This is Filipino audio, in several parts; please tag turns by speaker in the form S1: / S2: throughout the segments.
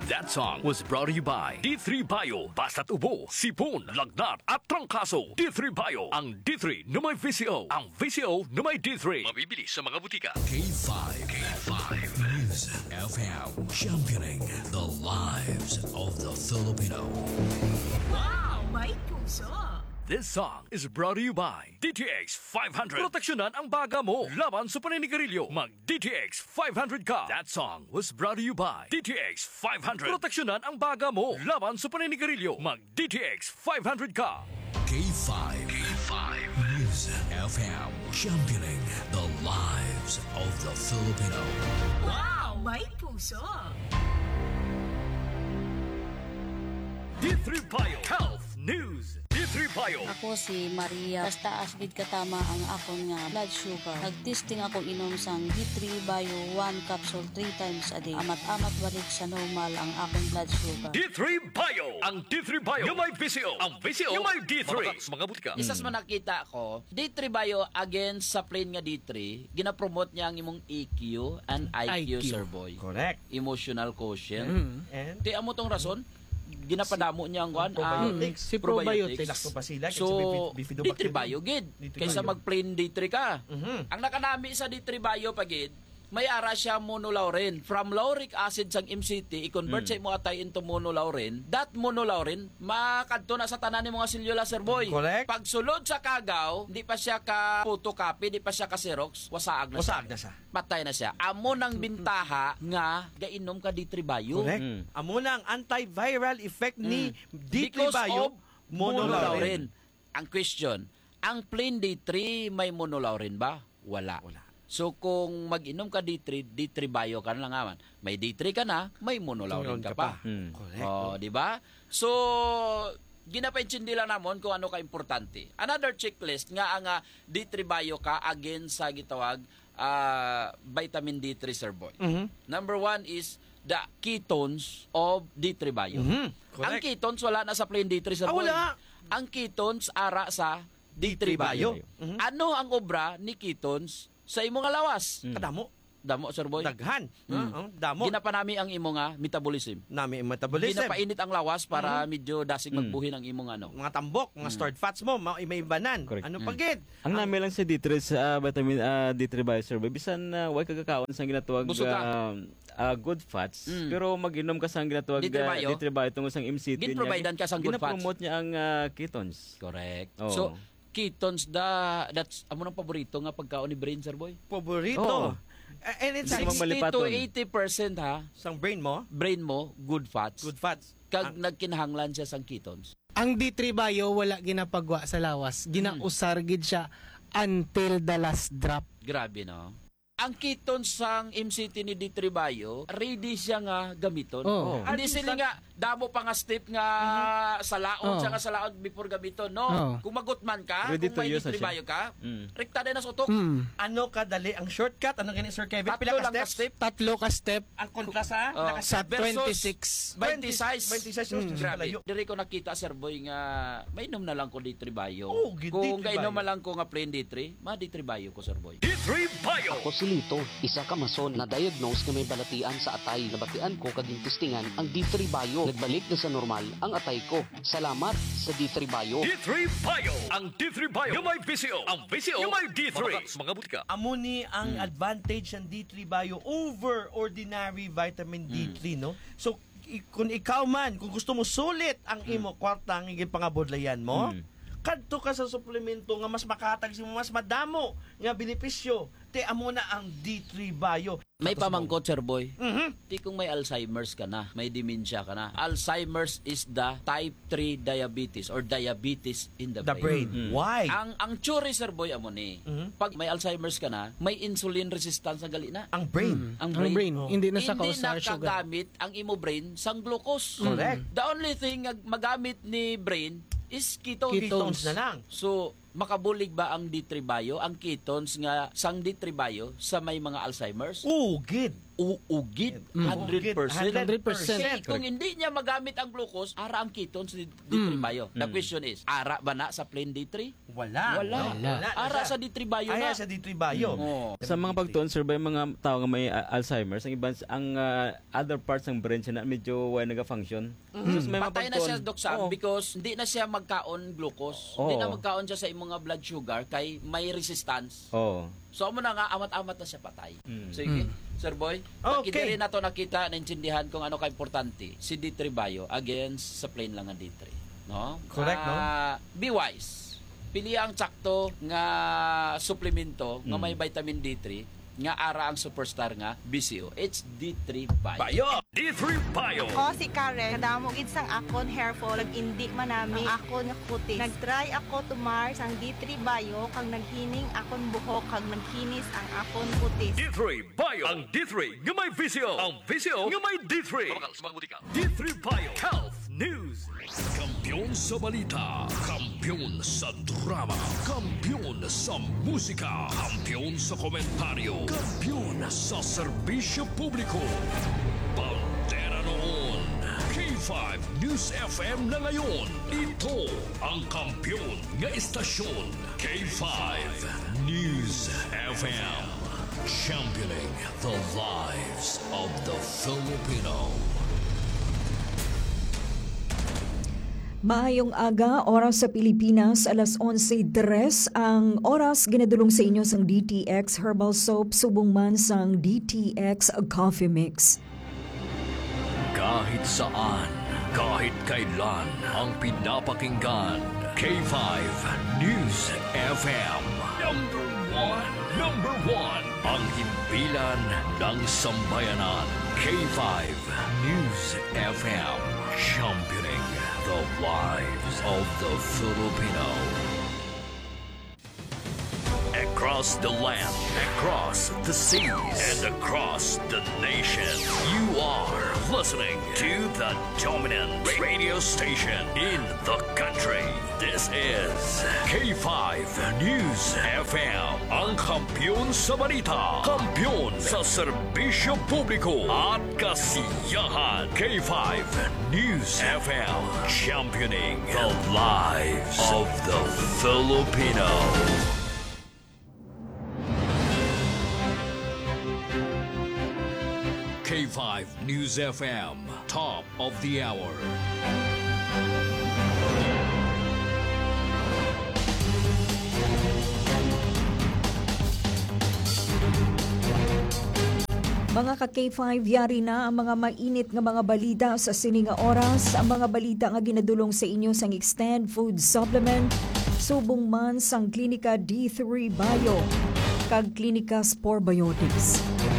S1: That song was brought to you by D3 Bio. Basta't ubo, sipon, lagnat at trangkaso. D3 Bio. Ang D3 na may VCO. Ang VCO na may D3. Mabibili sa mga butika.
S2: K5 News FM, championing the lives of the Filipino.
S3: Wow, may puso!
S1: This song is brought to you by DTX 500. Proteksyonan ang baga mo laban sa paninigarilyo. Mag DTX 500 ka. That song was brought to you by DTX 500. Proteksyonan ang baga mo laban sa paninigarilyo. Mag DTX 500 ka.
S2: K5 News FM, championing the lives of the Filipino.
S3: Wow, may puso!
S1: D3 Bio Health News. D3 Bio.
S4: Ako si Maria. Basta asgid katama ang akong nga blood sugar. Nagtesting ako inom sang D3 Bio 1 capsule 3 times a day. Amat-amat balik sa normal ang akong blood sugar.
S1: D3 Bio. Ang D3 Bio yung may VCO. Ang VCO yung may D3. Mga butika.
S5: Isas man nakita ko, D3 Bio against sa plain nga D3, ginapromote niya ang imong EQ and IQ, Sir Boy.
S6: Correct.
S5: Emotional quotient.
S6: And
S5: Di amo tong rason, ginapadamo niya ang
S6: probiotics.
S7: Si probiotics.
S6: Lactobacillus,
S5: So,
S6: bifidobacterium.
S5: D3 Bio, gid.
S6: D3
S5: Kaysa
S6: Bio.
S5: mag-plain D3 ka.
S6: Mhm.
S5: Ang nakanami sa D3 Bio pagid, may ara siya monolaurin. From lauric acid sang MCT, i-convert sa imo atay into monolaurin. That monolaurin, makadto na sa tanan ni mga selula, Sir Boy.
S6: Correct.
S5: Pag sulod sa kagaw, di pa siya ka photocopy, di pa siya ka Xerox, wasaag na
S6: Wasaag
S5: siya.
S6: na siya.
S5: Patay na siya. Amo nang bintaha nga gainom ka D3 Bio.
S6: Correct. Amo na ang antiviral effect ni D3
S5: Because
S6: Bio,
S5: of
S6: monolaurin.
S5: Ang question, ang plain D3 may monolaurin ba? Wala. So kung mag-inom ka D3 Bio ka na lang naman. May D3 ka na, may monolaurin ka pa.
S6: Correct.
S5: Oh, di ba? So ginapaintindi lang namon kung ano ka importante. Another checklist nga ang D3 Bio ka against sa gitawag vitamin D3, Sir Boy. Number 1 is the ketones of D3 Bio.
S6: Correct.
S5: Ang ketones wala na sa plain D3, Sir Boy.
S6: Wala.
S5: Ang ketones ara sa D3 Bio. Ano ang obra ni ketones sa imong lawas?
S6: Kadamo.
S5: Damo, Sir Boy.
S6: Daghan. Damo.
S5: Ginapanami ang imong metabolism.
S6: Nami metabolism.
S5: Ginapainit ang lawas para medyo dasig magbuhin ang imong ano.
S6: Mga tambok, mga stored fats mo, may ibanan.
S7: Correct.
S6: Ano pagid?
S7: Ang nami lang sa D3 sa vitamin D3 Biosurvey, bisan way kagakaon sa ginatawag
S5: Busog ka.
S7: good fats, pero mag-inom ka sa ginatawag
S5: D3 Bio?
S7: D3 Bio tungkol sa MCT
S5: Gin-providean ka sang good fats.
S7: Gina-promote niya ang ketones.
S5: Correct.
S7: Oo.
S5: So, ketones that's amo nang paborito nga pagkaon ni Brain, Sir Boy.
S6: Paborito.
S7: Oo.
S6: And it's
S7: Hindi mo
S5: 60
S7: malipaton.
S5: to 80% ha,
S6: sang brain mo,
S5: brain mo, good fats.
S6: good fats.
S5: Kag nagkinahanglan siya sang ketones.
S8: Ang D3 Bio wala ginapagwa sa lawas. Ginausar gid siya until the last drop.
S5: Grabe, no? Ang ketones sang MCT ni D3 Bio, ready siya nga gamiton.
S8: Oo.
S5: Hindi sila nga, damo pa nga step nga salaod
S8: Oo.
S5: siya nga salaod before gamiton, no?
S8: Oo.
S5: Kung magutman ka,
S7: Ready
S5: kung
S7: to
S5: may
S7: use na
S5: D3
S7: siya.
S5: Bio ka, rekta din na sa utok.
S6: Ano kadali ang shortcut? Ano ganit Sir Kevin?
S5: Tatlo lang ka step.
S8: Tatlo ka step
S6: Ang kontras ha?
S5: Oh.
S8: sa
S5: Versus
S8: 26.
S5: 20 size.
S6: 20 size yung
S5: Grabe.
S6: layo.
S5: Diri ko nakita, Sir Boy, nga mainom na lang ko D3 Bio.
S6: Oh, gid
S5: Kung
S6: D3
S5: kainom
S6: Bio.
S5: lang ko nga plain D3, ma D3 Bio ko, Sir Boy.
S1: D3 Bio.
S9: Ako si Lito, isa ka mason na diagnose nga may balatian sa atay. Nabatian ko kaging testingan ang D3 Bio. Nagbalik na sa normal ang atay ko. Salamat sa D3 Bio.
S1: D3 Bio. Ang D3 Bio yung may VCO. Ang VCO yung may D3. Mga butika.
S6: Amo ni ang advantage ng D3 Bio over ordinary vitamin D3, no? So, kung ikaw man, kung gusto mo sulit ang imo kwarta ang iging pangabudlayan mo, kadto ka sa suplemento nga mas makatag mo, mas madamo nga benepisyo. Te amo na ang D3 Bio.
S5: May pamangkot, Sir Boy.
S6: Mhm.
S5: Di kung may Alzheimer's ka na, may dementia ka na. Alzheimer's is the type 3 diabetes or diabetes in the
S6: The brain. Why?
S5: Ang theory, Sir Boy, amo ni. Pag may Alzheimer's ka na, may insulin resistance ang gali na.
S6: Ang brain.
S5: Ang
S8: Ang brain, hindi na sa
S5: Hindi
S8: kausar sugar.
S5: nakagamit ang imo brain sang glucose.
S6: Correct.
S5: The only thing nga magamit ni brain is ketones.
S6: Ketones na lang.
S5: So, makabulig ba ang D3 Bio, ang ketones nga sang D3 Bio sa may mga Alzheimer's?
S6: Oh, good.
S5: uugid 100%.
S8: 100%.
S5: Kaya kung hindi niya magamit ang glucose, ara ang ketones ni D3 bio. The question is, ara ba na sa plain D3?
S6: Wala.
S5: Ara sa D3 bio
S6: Aya
S5: na.
S6: sa D3 bio.
S7: Sa mga pagtuon, sir, ba yung mga tao nga may Alzheimer's, ang iba, other parts ng brain siya na medyo nag-function. So, may
S5: Patay na siya,
S7: mapagtuon-
S5: Dok Sam,
S7: Oo.
S5: because hindi na siya magkaon glucose. Hindi na magkaon siya sa imong blood sugar kay may resistance.
S7: Oo.
S5: So amo na nga amat-amat na siya patay. Sige, Sir Boy.
S6: Okay.
S5: Kita rin nato nakita, naintindihan kung ano ka-importante si D3 bio against sa plain lang nga D3, no?
S6: Correct, no?
S5: Be wise. Pili ang sakto nga suplemento nga may vitamin D3 nga ara ang superstar nga BCO. It's D3 bio.
S1: D3 Bio.
S10: Ako si Karen, kadamo gid sang akon hair fall, nag-indi man nami ang akon nga kutis. Nag-try ako tumar sang D3 bio kang naghining akon buhok kang naghinis ang akon kutis.
S1: D3 Bio. Ang D3 nga may visio. Ang visio nga may D3. D3 Bio. Health News.
S2: Kampiyon sa balita, kampiyon sa drama, kampiyon sa musika, kampiyon sa komentaryo, kampiyon sa serbisyo publiko. Bandera noon, K5 News FM na ngayon. Ito ang kampiyon nga istasyon, K5 News FM. Championing the lives of the Filipino.
S11: Maayong aga, oras sa Pilipinas, alas 11:03 ang oras ginadulong sa inyo sang DTX Herbal Soap, subong man sang DTX Coffee Mix.
S1: Kahit saan, kahit kailan, ang pinapakinggan. K5 News FM. Number one. Ang himpilan ng sambayanan. K5 News FM. Championing the lives of the Filipino. Across the land, across the seas, and across the nation, you are listening to the dominant radio station in the country. This is K5 News FM, ang kampiyon sa balita, kampiyon sa serbisyo publiko at kasiyahan. K5 News FM, championing the lives of the Filipino.
S2: K5 News FM, top of the hour.
S11: Mga ka-K5, yari na ang mga mainit nga mga balita sa sininga oras. Ang mga balita nga ginadulong sa inyo sang Extend Food Supplement, subong man sang Klinika D3 Bio, kag Klinika Spore Biotics.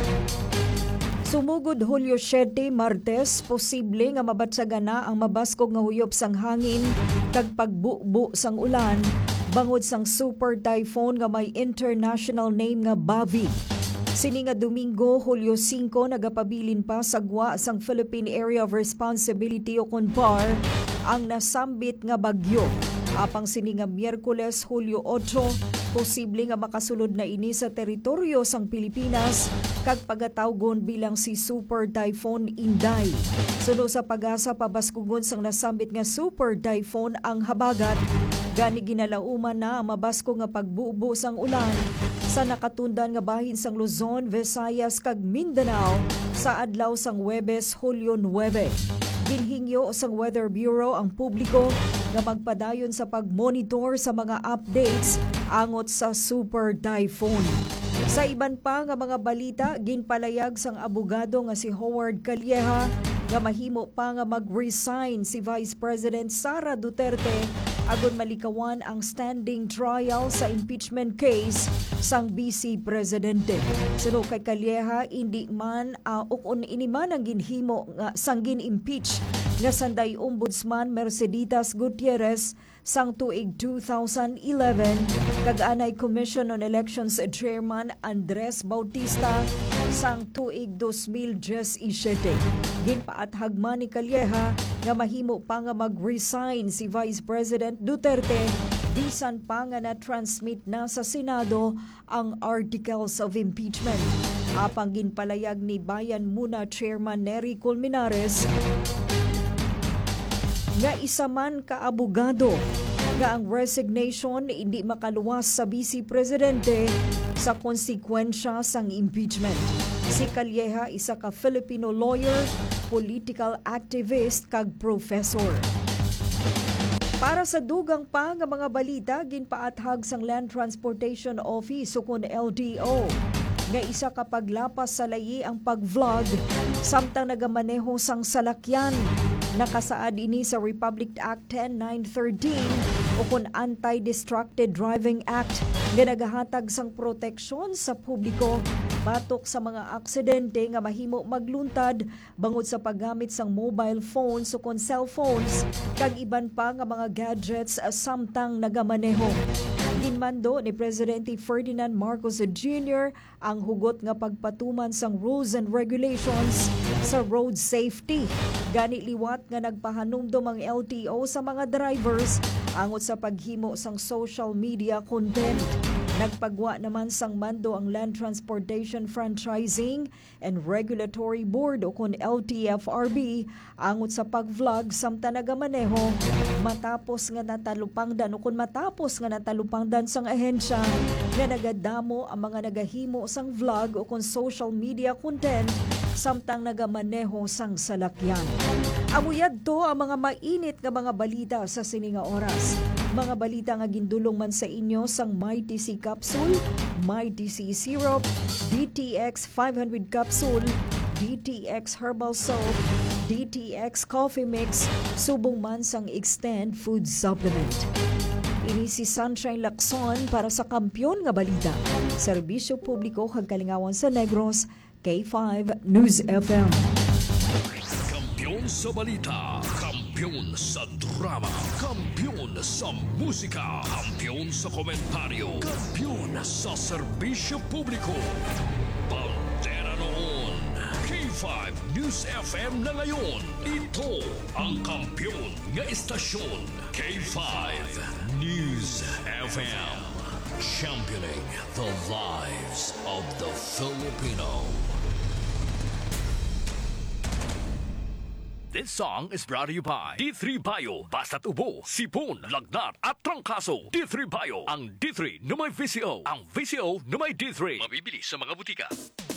S11: Sumugod Hulyo 7, Martes, posible nga mabatsagan na ang mabaskog nga huyop sang hangin kag pagbubu sang ulan bangod sang super typhoon nga may international name nga Bavi. Sini nga Domingo, Hulyo 5, nagapabilin pa sagwa sang Philippine Area of Responsibility o CONPAR ang nasambit nga bagyo. Apang sini nga Miyerkules, Hulyo 8, posible nga makasulod na ini sa teritoryo sang Pilipinas kag pagatawgon bilang si Super Typhoon Inday. Suno sa pag-asa pabaskugon sang nasambit nga Super Typhoon ang habagat, gani ginalauman na ang mabasko nga pagbubo sang ulan sa nakatundan nga bahin sang Luzon, Visayas kag Mindanao sa adlaw sang Huwebes, Hulyo 9. Ginhingyo sang Weather Bureau ang publiko nga magpadayon sa pagmonitor sa mga updates angot sa Super Typhoon. Sa iban pa nga mga balita, ginpalayag sang abogado nga si Howard Calleja nga mahimo pa nga mag-resign si Vice President Sara Duterte agon malikawan ang standing trial sa impeachment case sang BC Presidente. Suno kay Calleja, hindi man ukon ini man ang ginhimo nga sang gin-impeach nga sanday Ombudsman Merceditas Gutierrez sang tuig 2011 kag anay Commission on Elections Chairman Andres Bautista sang tuig 2017. Ginpaathagman ni Calleja nga mahimo pa nga mag-resign si Vice President Duterte bisan pa nga na-transmit na sa Senado ang articles of impeachment. Apang ginpalayag ni Bayan Muna Chairman Nery Colmenares nga isa man ka abogado nga ang resignation hindi makaluwas sa Vice Presidente sa konsekwensya sang impeachment. Si Calleja isa ka Filipino lawyer, political activist kag professor. Para sa dugang pa nga mga balita, ginpaathag sang Land Transportation Office o kun LTO nga isa ka paglapas sa layi ang pag-vlog samtang nagamaneho sang salakyan. Nakasaad ini sa Republic Act 10913 o kun Anti-Distracted Driving Act nga nagahatag sang proteksyon sa publiko batok sa mga aksidente nga mahimo magluntad bangod sa paggamit sang mobile phones o kun cellphones kag iban pa nga mga gadgets samtang nagamaneho. Ginmando ni Presidente Ferdinand Marcos Jr. ang hugot nga pagpatuman sang rules and regulations sa road safety. Gani liwat nga nagpahanumdum ang LTO sa mga drivers angot sa paghimo sang social media content. Nagpagwa naman sang mando ang Land Transportation Franchising and Regulatory Board o kun LTFRB angot sa pag-vlog samtang nagamaneho matapos nga natalupangdan o kun matapos nga natalupangdan sang ahensya nga nagadamo ang mga nagahimo sang vlog o kun social media content samtang nagamaneho sang salakyan. Amuyad to ang mga mainit nga mga balita sa sininga oras. Mga balita nga gindulong man sa inyo sang MyTC Capsule, MyTC Syrup, DTX 500 Capsule, DTX Herbal Soap, DTX Coffee Mix, subong man sang Extend Food Supplement. Ini si Sunshine Lacson para sa Kampiyon nga Balita. Serbisyo publiko kag kalingawan sa Negros, K5 News FM.
S2: Kampiyon sa balita, kampiyon sa drama, kampiyon sa musika, kampiyon sa komentaryo, kampiyon sa serbisyo publiko. Bandera noon, K5 News FM na ngayon. Ito ang kampiyon nga istasyon, K5 News FM. Championing the lives of the Filipino.
S1: This song is brought to you by D3 Bio, Basta't Ubo, Sipon, Lagnat at Trangkaso. D3 Bio, ang D3 na may VCO, ang VCO na may D3. Mabibili sa mga butika.